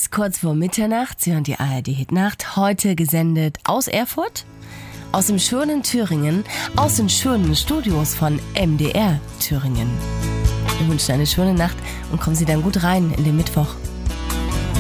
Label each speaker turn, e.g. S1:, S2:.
S1: ist kurz vor Mitternacht. Sie hören die ARD-Hitnacht. Heute gesendet aus Erfurt, aus dem schönen Thüringen, aus den schönen Studios von MDR Thüringen. Wir wünschen eine schöne Nacht und kommen Sie dann gut rein in den Mittwoch.